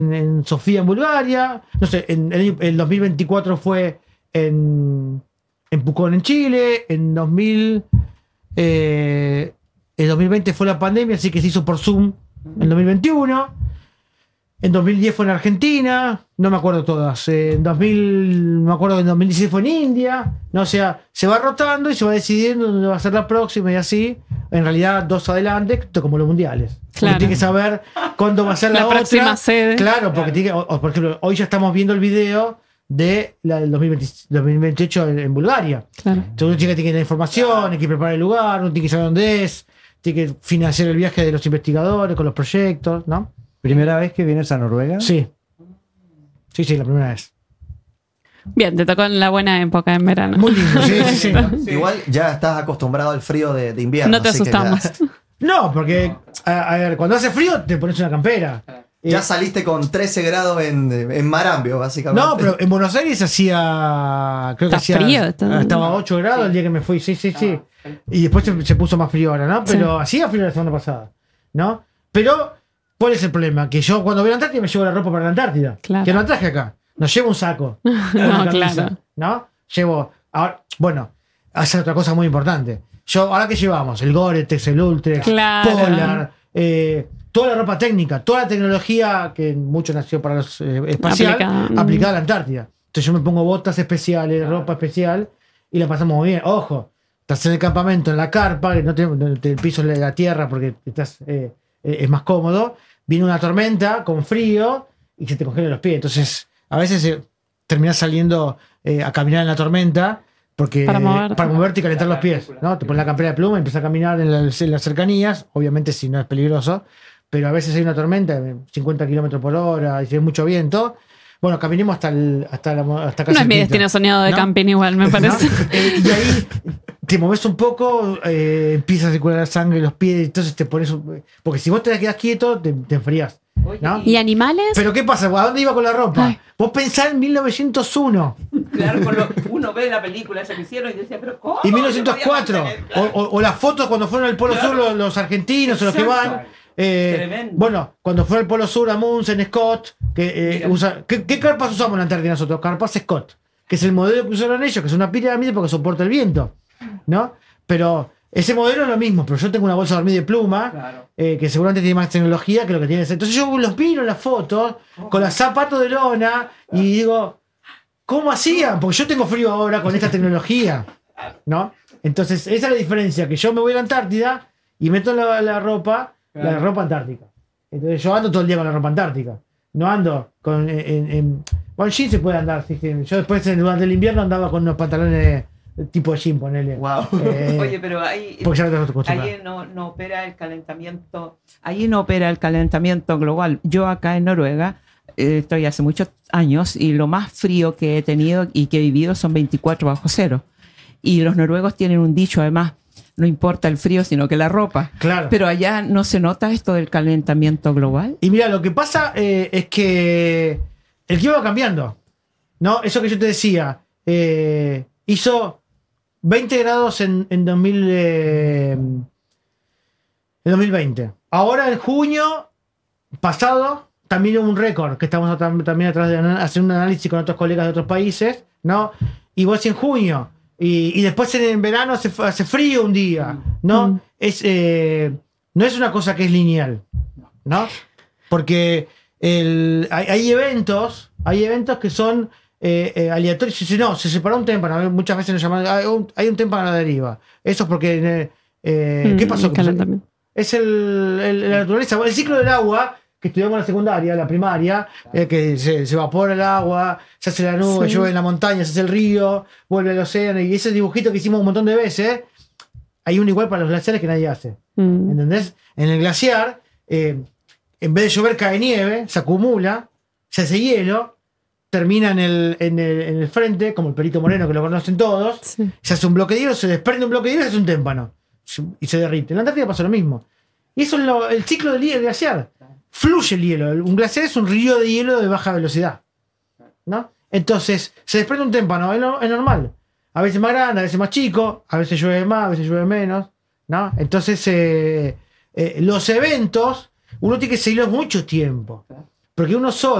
en Sofía, en Bulgaria. No sé, el 2024 fue en Pucón, en Chile. En 2020 fue la pandemia, así que se hizo por Zoom en 2021. En 2010 fue en Argentina, no me acuerdo todas. Me acuerdo que en 2016 fue en India. No, o sea, se va rotando y se va decidiendo dónde va a ser la próxima y así. En realidad, 2 adelante, como los mundiales. Claro. Tiene que saber cuándo va a ser la otra. próxima sede. Claro, porque tiene que, por ejemplo, hoy ya estamos viendo el video de la del 2028 en Bulgaria. Claro. Entonces uno tiene que tener información, hay que preparar el lugar, uno tiene que saber dónde es, tiene que financiar el viaje de los investigadores con los proyectos, ¿no? ¿Primera vez que vienes a Noruega? Sí. Sí, la primera vez. Bien, te tocó en la buena época, en verano. Muy lindo, sí. Igual ya estás acostumbrado al frío de invierno. No te así que asustamos. No, porque, a ver, cuando hace frío te pones una campera. Ya saliste con 13 grados en Marambio, básicamente. No, pero en Buenos Aires hacía. Creo que Está hacía. frío, Estaba 8 grados el día que me fui, sí. Y después se puso más frío ahora, ¿no? Pero hacía frío la semana pasada, ¿no? Pero, ¿cuál es el problema? Que yo cuando voy a la Antártida me llevo la ropa para la Antártida. Claro. Que no la traje acá. No llevo un saco. No, claro. ¿No? Llevo. Ahora, bueno, hacer otra cosa muy importante. ¿Ahora qué llevamos? El Gore-Tex, el Ultrex, Claro. Polar, toda la ropa técnica, toda la tecnología que mucho nació para los espacial, aplicada a la Antártida. Entonces yo me pongo botas especiales, ropa especial y la pasamos muy bien. Ojo, estás en el campamento, en la carpa, que no te piso de la tierra porque estás es más cómodo. Viene una tormenta con frío y se te congelan los pies. Entonces, a veces terminás saliendo a caminar en la tormenta porque para moverte y calentar los pies, ¿no? Te pones la campera de pluma y empiezas a caminar en las cercanías, obviamente si no es peligroso, pero a veces hay una tormenta de 50 kilómetros por hora y si hay mucho viento. Bueno, caminemos hasta casi. No es mi destino soñado de camping igual, me parece. ¿No? Y ahí te moves un poco, empieza a circular la sangre en los pies, entonces te pones. Porque si vos te quedás quieto, te enfrías. ¿No? ¿Y animales? Pero ¿qué pasa? ¿A dónde iba con la ropa? Ay. Vos pensás en 1901. Claro, uno ve la película esa que hicieron y decía, pero ¿cómo? Y 1904. O las fotos cuando fueron al Polo Sur los argentinos o los que van. Bueno, cuando fue al Polo Sur Amundsen, Scott, ¿qué carpas usamos en la Antártida nosotros? Carpas Scott, que es el modelo que usaron ellos, que es una pirámide porque soporta el viento, ¿no? Pero ese modelo es lo mismo, pero yo tengo una bolsa de dormir de pluma, claro, que seguramente tiene más tecnología que lo que tiene ese. Entonces yo los miro en las fotos con los zapatos de lona y digo, ¿cómo hacían? Porque yo tengo frío ahora con esta tecnología, ¿no? Entonces esa es la diferencia, que yo me voy a la Antártida y meto la ropa antártica. Entonces yo ando todo el día con la ropa antártica. No ando con... Bueno, jean se puede andar. Sí. Yo después durante el invierno andaba con unos pantalones tipo de jean, ponele. Wow. Oye, pero ahí no opera el calentamiento. Ahí no opera el calentamiento global. Yo acá en Noruega estoy hace muchos años y lo más frío que he tenido y que he vivido son 24 bajo cero. Y los noruegos tienen un dicho, además, no importa el frío, sino que la ropa. Claro. Pero allá no se nota esto del calentamiento global. Y mira, lo que pasa es que el clima va cambiando, ¿no? Eso que yo te decía, hizo 20 grados en 2020. Ahora en junio pasado también hubo un récord, que estamos también atrás de hacer un análisis con otros colegas de otros países, ¿no? Y vos en junio. Y después en verano hace frío un día, ¿no? No es una cosa que es lineal, ¿no? Porque hay eventos que son aleatorios. Se separó un témpano, muchas veces nos llaman, hay un témpano a la deriva. Eso es porque, ¿qué pasó? Es la naturaleza, el ciclo del agua, que estudiamos en la secundaria, la primaria, que se evapora el agua, se hace la nube, llueve en la montaña, se hace el río, vuelve al océano, y ese dibujito que hicimos un montón de veces, hay uno igual para los glaciares que nadie hace. ¿Entendés? En el glaciar, en vez de llover cae nieve, se acumula, se hace hielo, termina en el frente, como el Perito Moreno, que lo conocen todos, se hace un bloque de hielo, se desprende un bloque de hielo y se hace un témpano, y se derrite. En la Antártida pasa lo mismo. Y eso es el ciclo del glaciar. Fluye el hielo. Un glaciar es un río de hielo de baja velocidad, ¿no? Entonces, se desprende un témpano, es normal. A veces más grande, a veces más chico, a veces llueve más, a veces llueve menos, ¿no? Entonces, los eventos, uno tiene que seguirlos mucho tiempo. Porque uno solo